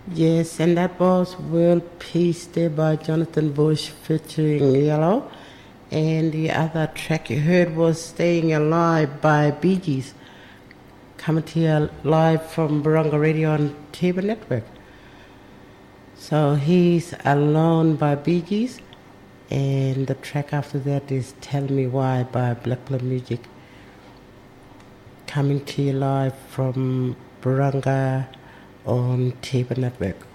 Yes, and that was World Peace Day by Jonathan Bush featuring Yellow. And the other track you heard was Staying Alive by Bee Gees. Coming to you live from Barunga Radio on Tiba Network. So he's Alone by Bee Gees. And the track after that is Tell Me Why by Black Blood Music. Coming to you live from Barunga on Tiba Network.